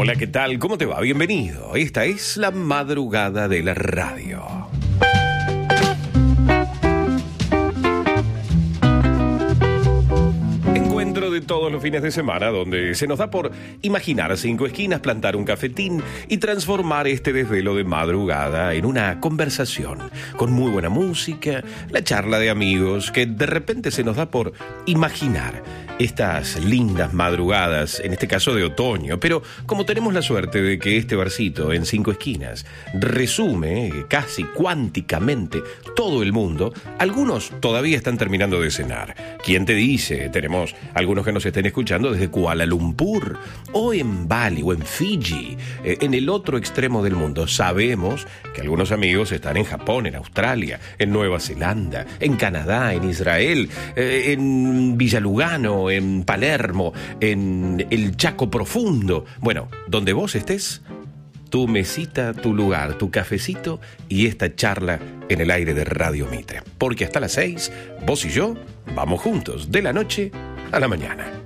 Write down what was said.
Hola, ¿qué tal? ¿Cómo te va? Bienvenido. Esta es la madrugada de la radio. Encuentro de todos los fines de semana donde se nos da por imaginar 5 esquinas, plantar un cafetín y transformar este desvelo de madrugada en una conversación con muy buena música, la charla de amigos que de repente se nos da por imaginar estas lindas madrugadas, en este caso de otoño, pero como tenemos la suerte de que este barcito en 5 esquinas resume casi cuánticamente todo el mundo, algunos todavía están terminando de cenar. ¿Quién te dice? Tenemos algunos que nos estén escuchando desde Kuala Lumpur, o en Bali, o en Fiji, en el otro extremo del mundo. Sabemos que algunos amigos están en Japón, en Australia, en Nueva Zelanda, en Canadá, en Israel, en Villa Lugano, en Palermo, en el Chaco Profundo. Bueno, donde vos estés, tu mesita, tu lugar, tu cafecito y esta charla en el aire de Radio Mitre. Porque hasta las 6, vos y yo vamos juntos de la noche a la mañana.